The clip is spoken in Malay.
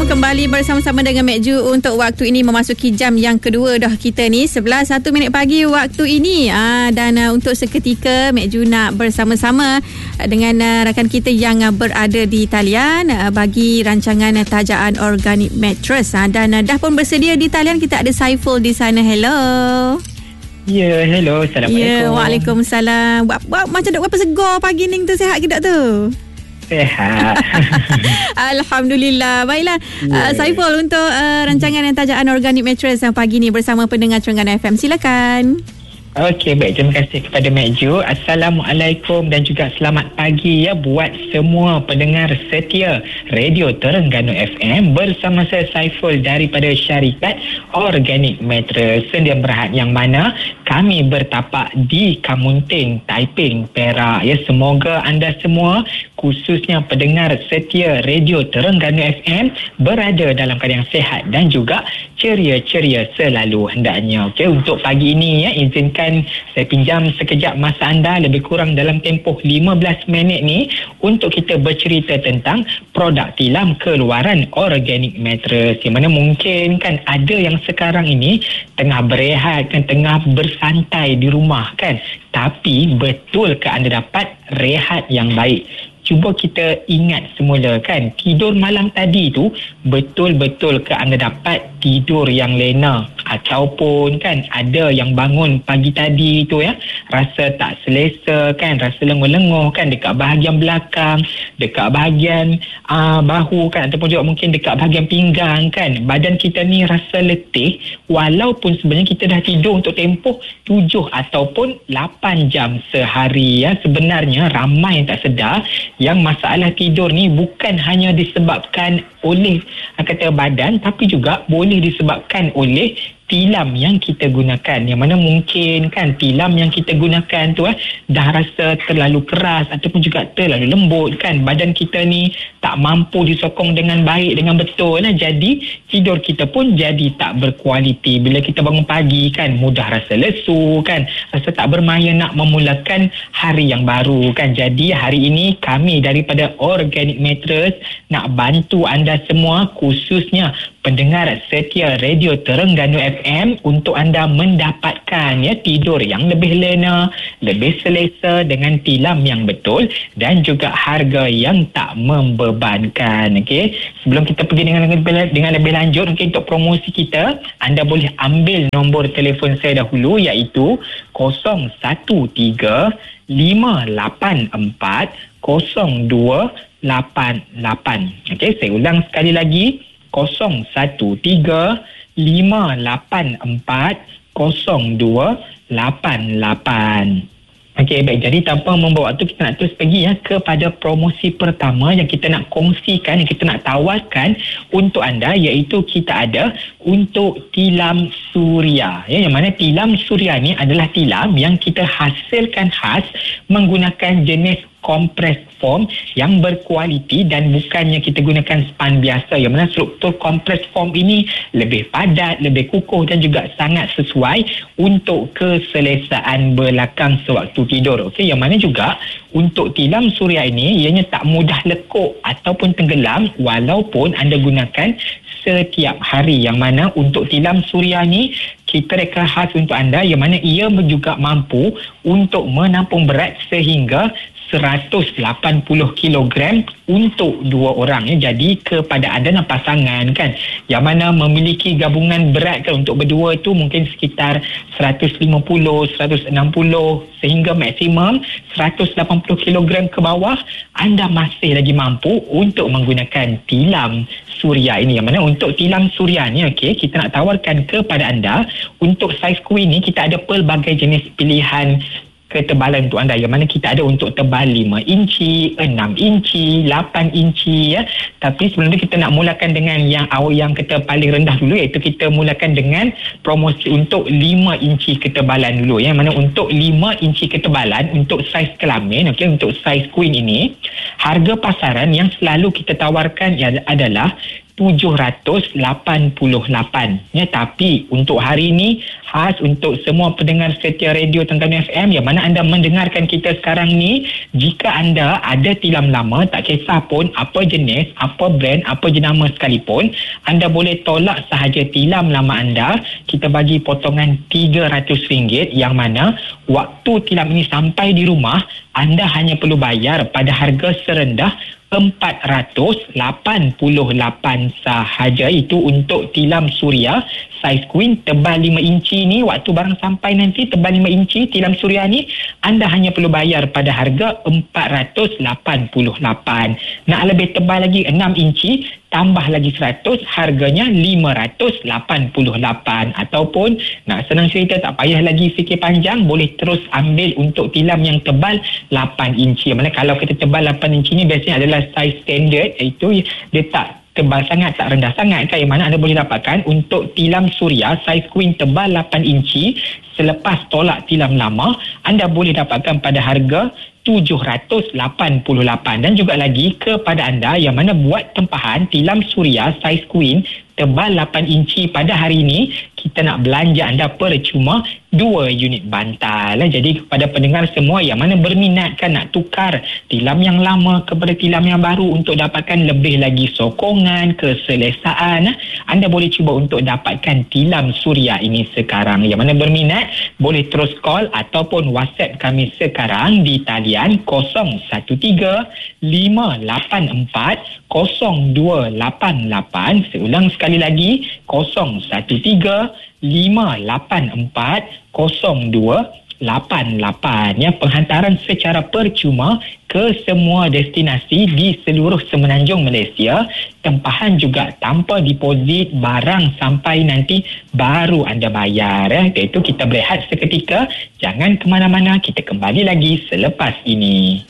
kembali bersama-sama dengan Mek Ju untuk waktu ini memasuki jam yang kedua dah kita ni 11:01 pagi waktu ini. Dan untuk seketika Mek Ju nak bersama-sama dengan rakan kita yang berada di talian bagi rancangan tajaan organic mattress. Dan dah pun bersedia di talian kita ada Saiful di sana. Hello. Ya, hello. Assalamualaikum. Ya, waalaikumsalam. Buat macam dok apa segar pagi ni tu, sihat ke tak tu? Sehat. Alhamdulillah. Baiklah, Saiful untuk rancangan tajaan organic mattress pagi ni bersama pendengar Terengganu FM. Silakan. Okey, baik. Terima kasih kepada Mek Ju. Assalamualaikum dan juga selamat pagi ya buat semua pendengar setia Radio Terengganu FM bersama saya Saiful daripada syarikat Organic Mattress Sedia Berhad yang mana kami bertapak di Kamunting, Taiping, Perak ya. Semoga anda semua khususnya pendengar setia Radio Terengganu FM berada dalam keadaan sehat dan juga ceria-ceria selalu hendaknya. Okey, untuk pagi ini ya, izinkan saya pinjam sekejap masa anda lebih kurang dalam tempoh 15 minit ni untuk kita bercerita tentang produk tilam keluaran Organic Mattress yang mana mungkin kan ada yang sekarang ini tengah berehat kan, tengah bersantai di rumah kan, tapi betul ke anda dapat rehat yang baik? Cuba kita ingat semula kan, tidur malam tadi tu betul-betul ke anda dapat tidur yang lena, ataupun kan ada yang bangun pagi tadi tu ya rasa tak selesa kan, rasa lenguh-lenguh kan dekat bahagian belakang, dekat bahagian bahu kan, ataupun juga mungkin dekat bahagian pinggang kan, badan kita ni rasa letih walaupun sebenarnya kita dah tidur untuk tempoh 7 ataupun 8 jam sehari ya. Sebenarnya ramai yang tak sedar yang masalah tidur ni bukan hanya disebabkan oleh kata badan, tapi juga boleh disebabkan oleh tilam yang kita gunakan, yang mana mungkin kan tilam yang kita gunakan tu dah rasa terlalu keras ataupun juga terlalu lembut kan, badan kita ni tak mampu disokong dengan baik, dengan betul jadi tidur kita pun jadi tak berkualiti. Bila kita bangun pagi kan mudah rasa lesu kan, rasa tak bermaya nak memulakan hari yang baru kan. Jadi hari ini kami daripada Organic Mattress nak bantu anda semua khususnya pendengar setia Radio Terengganu FM untuk anda mendapatkan ya tidur yang lebih lena, lebih selesa dengan tilam yang betul dan juga harga yang tak membebankan. Okey, sebelum kita pergi dengan lebih lanjut mungkin untuk promosi kita, anda boleh ambil nombor telefon saya dahulu iaitu 013 584 0288. Okey, saya ulang sekali lagi 013-584-0288. Okey, baik. Jadi tanpa membawa waktu, kita nak terus pergi ya kepada promosi pertama yang kita nak kongsikan, yang kita nak tawarkan untuk anda, iaitu kita ada untuk tilam suria ya, yang mana tilam suria ni adalah tilam yang kita hasilkan khas menggunakan jenis kompres foam yang berkualiti dan bukannya kita gunakan span biasa, yang mana struktur kompres foam ini lebih padat, lebih kukuh dan juga sangat sesuai untuk keselesaan belakang sewaktu tidur. Okey, yang mana juga untuk tilam suria ini ianya tak mudah lekuk ataupun tenggelam walaupun anda gunakan setiap hari, yang mana untuk tilam suria ni kita reka khas untuk anda, yang mana ia juga mampu untuk menampung berat sehingga 180 kilogram untuk 2 orang ya. Jadi kepada anda dan pasangan kan yang mana memiliki gabungan berat kan, untuk berdua tu mungkin sekitar 150, 160 sehingga maksimum 180 kilogram ke bawah, anda masih lagi mampu untuk menggunakan tilam suria ini. Yang mana untuk tilam suria ni okey, kita nak tawarkan kepada anda untuk saiz queen ni kita ada pelbagai jenis pilihan ketebalan untuk anda, yang mana kita ada untuk tebal 5 inci, 6 inci, 8 inci ya. Tapi sebelum itu kita nak mulakan dengan yang kita paling rendah dulu, iaitu kita mulakan dengan promosi untuk 5 inci ketebalan dulu ya. Yang mana untuk 5 inci ketebalan untuk saiz kelamin, okey, untuk saiz queen ini harga pasaran yang selalu kita tawarkan adalah 788 ya. Tapi untuk hari ini khas untuk semua pendengar setia Radio Terengganu FM yang mana anda mendengarkan kita sekarang ni, jika anda ada tilam lama, tak kisah pun apa jenis, apa brand, apa jenama sekalipun, anda boleh tolak sahaja tilam lama anda. Kita bagi potongan RM300 yang mana waktu tilam ini sampai di rumah, anda hanya perlu bayar pada harga serendah RM488 sahaja. Itu untuk tilam suria saiz queen tebal 5 inci ni. Waktu barang sampai nanti tebal 5 inci tilam suria ni, anda hanya perlu bayar pada harga RM488. Nak lebih tebal lagi 6 inci, tambah lagi 100, harganya RM588. Ataupun nak senang cerita, tak payah lagi fikir panjang, boleh terus ambil untuk tilam yang tebal 8 inci. Mana kalau kita tebal 8 inci ni biasanya adalah saiz standard, iaitu dia tak tebal sangat, tak rendah sangat kan, yang mana anda boleh dapatkan untuk tilam suria saiz queen tebal 8 inci. Selepas tolak tilam lama, anda boleh dapatkan pada harga RM788. Dan juga lagi kepada anda yang mana buat tempahan tilam suria saiz queen tebal 8 inci pada hari ini, kita nak belanja anda percuma 2 unit bantal. Jadi kepada pendengar semua yang mana berminat kan nak tukar tilam yang lama kepada tilam yang baru untuk dapatkan lebih lagi sokongan, keselesaan, anda boleh cuba untuk dapatkan tilam suria ini sekarang. Yang mana berminat boleh terus call ataupun WhatsApp kami sekarang di talian 013-584-0288. Seulang sekali lagi, 013-584-0288. Ya, penghantaran secara percuma ke semua destinasi di seluruh semenanjung Malaysia. Tempahan juga tanpa deposit, barang sampai nanti baru anda bayar. Iaitu kita berehat seketika, jangan ke mana-mana, kita kembali lagi selepas ini.